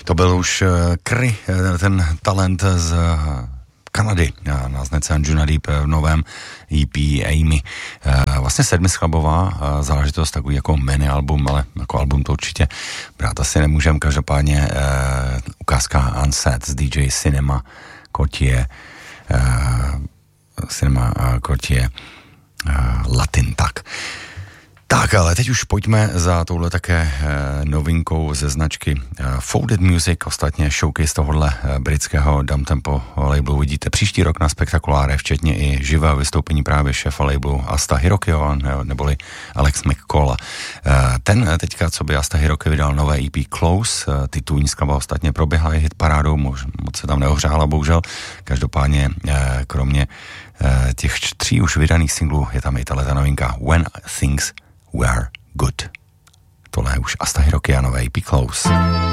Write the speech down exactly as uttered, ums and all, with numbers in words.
To byl už Kry, ten talent z Kanady, náznece Anjuna Deep v novém E P Amy. Vlastně sedmiskladbová záležitost, takový jako mini album, ale jako album to určitě brát asi nemůžem. Každopádně ukázka Unset z D J Cinema Cotier, Cinema Cotier Latin, tak. Tak, ale teď už pojďme za touhle také e, novinkou ze značky e, Folded Music, ostatně showcase tohohle e, britského downtempo labelu vidíte příští rok na Spektakuláre, včetně i živého vystoupení právě šéfa labelu Asta Hirokio, ne, neboli Alex McCalla. E, ten teďka, co by Asta Hiroki vydal nové E P Close, e, titulní skladba ostatně proběhla i hit parádou, mož, moc se tam neohřála, bohužel. Každopádně, e, kromě e, těch tří už vydaných singlů je tam i tato novinka When Things Were Good. Tohle je už Asta Hiroki a nové E P Close.